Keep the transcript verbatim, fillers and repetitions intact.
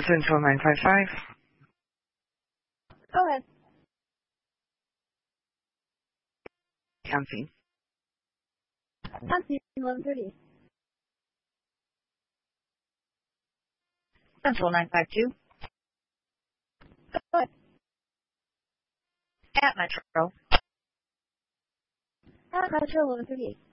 Central nine five five. Go ahead. Counting. Counting eleven thirty. Central nine five two. Go ahead. At Metro. At Metro eleven thirty-eight.